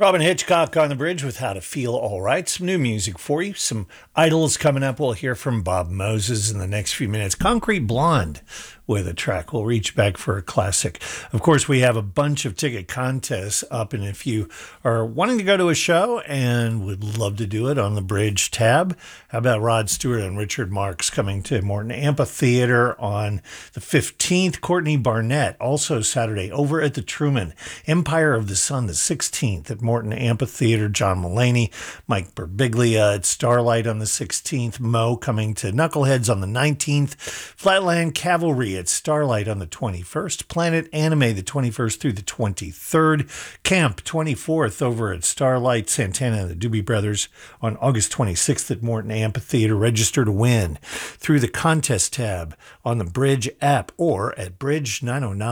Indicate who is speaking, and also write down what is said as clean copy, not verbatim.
Speaker 1: Robin Hitchcock on the bridge with How to Feel All Right. Some new music for you. Some Idols coming up. We'll hear from Bob Moses in the next few minutes. Concrete Blonde with a track. We'll reach back for a classic. Of course, we have a bunch of ticket contests up, and if you are wanting to go to a show and would love to do it on the Bridge tab, how about Rod Stewart and Richard Marx coming to Morton Amphitheater on the 15th? Courtney Barnett, also Saturday, over at the Truman. Empire of the Sun, the 16th at Morton Amphitheater. John Mulaney, Mike Birbiglia at Starlight on the 16th. Mo coming to Knuckleheads on the 19th. Flatland Cavalry at Starlight on the 21st. Planet Anime the 21st through the 23rd. Camp 24th over at Starlight. Santana and the Doobie Brothers on August 26th at Morton Amphitheater. Register to win through the contest tab on the Bridge app or at Bridge 909.